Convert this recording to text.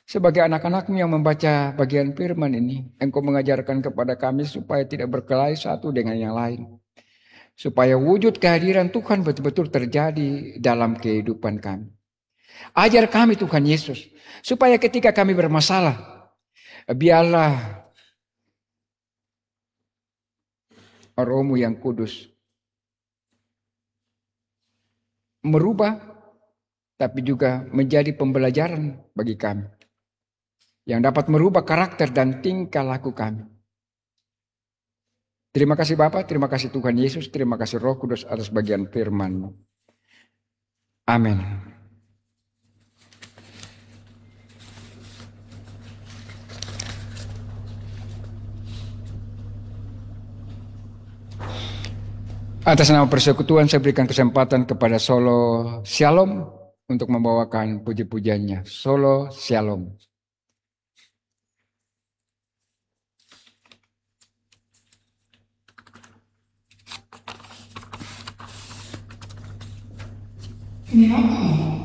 Sebagai anak-anakmu yang membaca bagian firman ini, Engkau mengajarkan kepada kami supaya tidak berkelahi satu dengan yang lain. Supaya wujud kehadiran Tuhan betul-betul terjadi dalam kehidupan kami. Ajar kami Tuhan Yesus, supaya ketika kami bermasalah, biarlah Roh-Mu yang kudus merubah, tapi juga menjadi pembelajaran bagi kami. Yang dapat merubah karakter dan tingkah laku kami. Terima kasih Bapa, terima kasih Tuhan Yesus, terima kasih Roh Kudus atas bagian firman-Mu. Amin. Atas nama persekutuan saya berikan kesempatan kepada Solo Shalom untuk membawakan puji-pujiannya. Solo Shalom. Terima kasih.